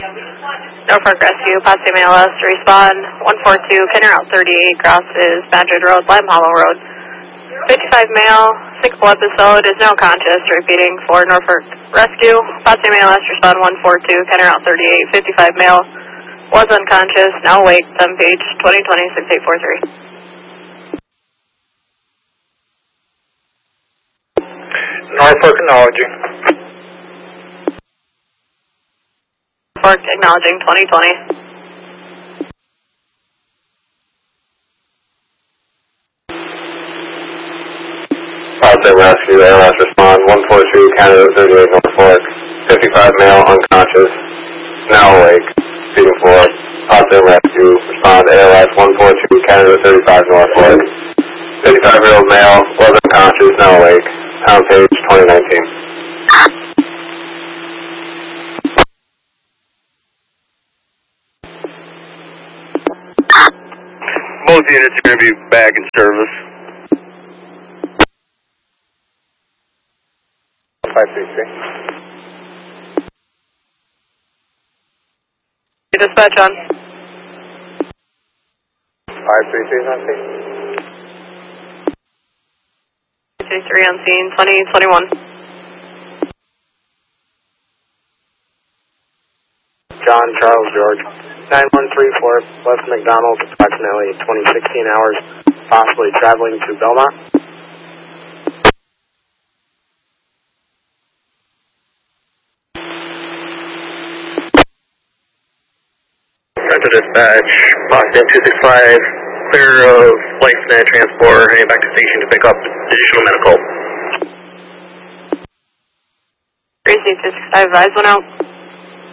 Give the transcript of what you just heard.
Norfolk Rescue, Potsdam ALS, respond 142, Kenner Route 38, crosses Madrid Road, Lime Hollow Road. 55 male, sickle episode, is now conscious, repeating for Norfolk Rescue, Potsdam ALS, respond 142, Kenner Route 38, 55 male, was unconscious, now awake, 10 page 2020-6843. Norfolk acknowledging. Norfolk acknowledging 2020. Potsdam Rescue, ALS respond 142, Canada 38 Norfolk. 55 male, unconscious, now awake. Speaking for Potsdam Rescue, respond ALS 142, Canada 35 Norfolk. 55-year-old male, was unconscious, now awake. Pound page 2019. Both units are going to be back in service. 533. Dispatch on. 533 on scene. 3 on scene, 2021. John Charles George. 9134 West McDonald, approximately 2016 hours, possibly traveling to Belmont. Center dispatch, Potsdam 265, clear of LifeNet transport, heading back to station to pick up additional medical. 3665, eyes went out.